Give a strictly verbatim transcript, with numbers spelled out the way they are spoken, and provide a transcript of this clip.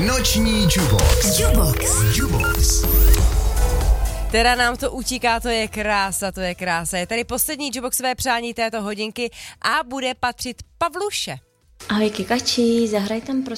Noční Jubox. Jubox. Jubox. Teda nám to utíká, to je krása, to je krása. Je tady poslední Juboxové přání této hodinky a bude patřit Pavluše. Ahoj Kikači, zahraj tam prosím